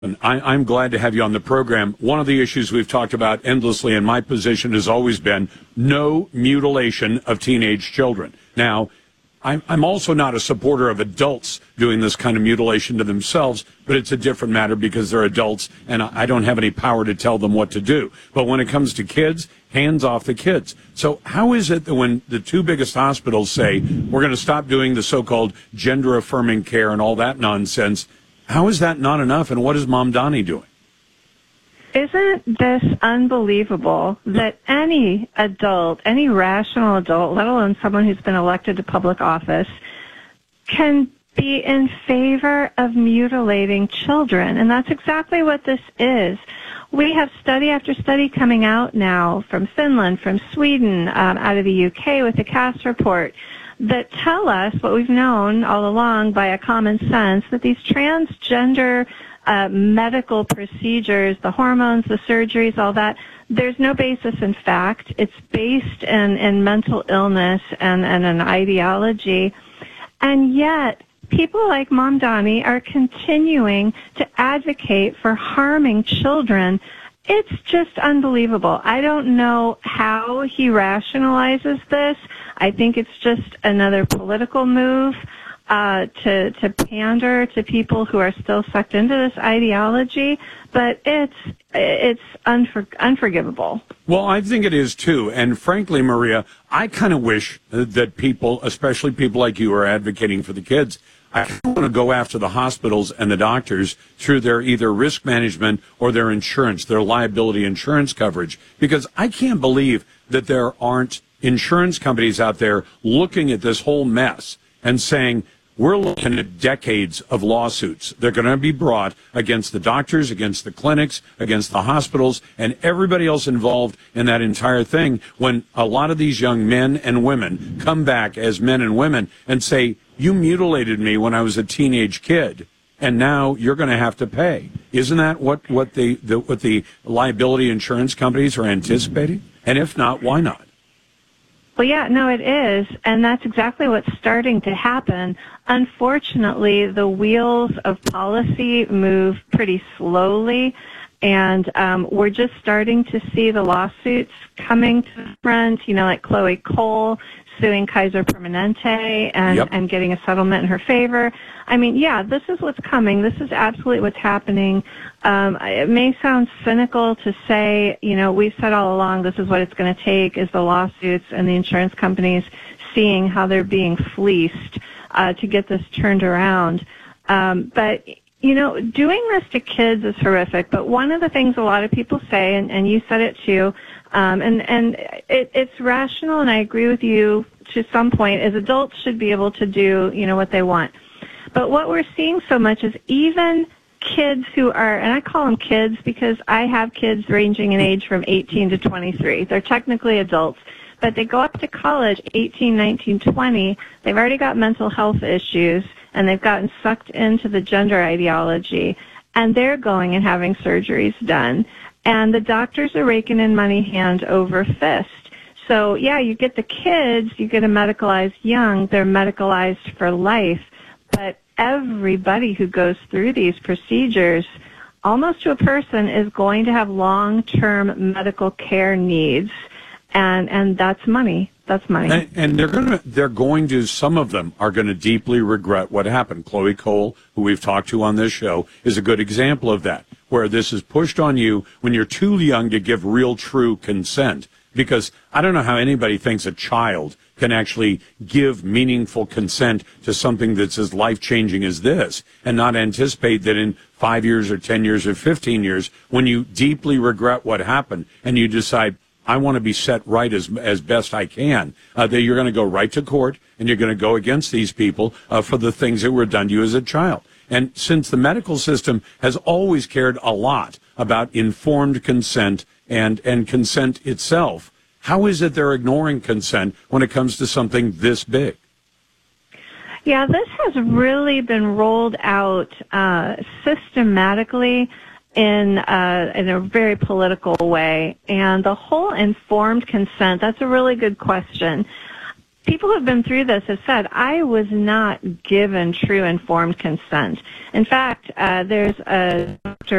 And I'm glad to have you on the program. One of the issues we've talked about endlessly, and my position has always been no mutilation of teenage children. Now, I'm also not a supporter of adults doing this kind of mutilation to themselves, but it's a different matter because they're adults, and I don't have any power to tell them what to do. But when it comes to kids, hands off the kids. So how is it that when the two biggest hospitals say, we're going to stop doing the so-called gender-affirming care and all that nonsense, how is that not enough, and what is Mamdani doing? Isn't this unbelievable that any adult, any rational adult, let alone someone who's been elected to public office, can be in favor of mutilating children? And that's exactly what this is. We have study after study coming out now from Finland, from Sweden, out of the UK with the Cass report, that tell us what we've known all along by a common sense, that these transgender medical procedures, the hormones, the surgeries, all that, there's no basis in fact. It's based in mental illness and an ideology. And yet, people like Mamdani are continuing to advocate for harming children. It's just unbelievable. I don't know how he rationalizes this. I think it's just another political move to pander to people who are still sucked into this ideology, but it's unforgivable. Well, I think it is too, and frankly, Maria, I kind of wish that people, especially people like you, are advocating for the kids. I want to go after the hospitals and the doctors through their either risk management or their insurance, their liability insurance coverage, because I can't believe that there aren't insurance companies out there looking at this whole mess and saying, we're looking at decades of lawsuits. They're going to be brought against the doctors, against the clinics, against the hospitals, and everybody else involved in that entire thing when a lot of these young men and women come back as men and women and say, you mutilated me when I was a teenage kid, and now you're going to have to pay. Isn't that what the liability insurance companies are anticipating? And if not, why not? Well, yeah, no, it is, and that's exactly what's starting to happen. Unfortunately, the wheels of policy move pretty slowly, and we're just starting to see the lawsuits coming to the front, like Chloe Cole suing Kaiser Permanente and getting a settlement in her favor. I mean, yeah, this is what's coming. This is absolutely what's happening. It may sound cynical to say, we've said all along this is what it's going to take is the lawsuits and the insurance companies seeing how they're being fleeced to get this turned around. But, doing this to kids is horrific. But one of the things a lot of people say, and you said it too, and it's rational, and I agree with you to some point, is adults should be able to do, what they want. But what we're seeing so much is even kids who are, and I call them kids because I have kids ranging in age from 18 to 23. They're technically adults, but they go up to college, 18, 19, 20. They've already got mental health issues, and they've gotten sucked into the gender ideology, and they're going and having surgeries done. And the doctors are raking in money hand over fist. So, yeah, you get the kids, you get them medicalized young, they're medicalized for life. But everybody who goes through these procedures, almost to a person, is going to have long-term medical care needs, and that's money. That's money. And they're going to, some of them are going to deeply regret what happened. Chloe Cole, who we've talked to on this show, is a good example of that, where this is pushed on you when you're too young to give real, true consent. Because I don't know how anybody thinks a child can actually give meaningful consent to something that's as life-changing as this and not anticipate that in 5 years or 10 years or 15 years, when you deeply regret what happened and you decide, I want to be set right as best I can, that you're going to go right to court and you're going to go against these people for the things that were done to you as a child. And since the medical system has always cared a lot about informed consent and consent itself, how is it they're ignoring consent when it comes to something this big? Yeah, this has really been rolled out systematically in a very political way. And the whole informed consent, that's a really good question. people who have been through this have said, I was not given true informed consent. In fact, there's a doctor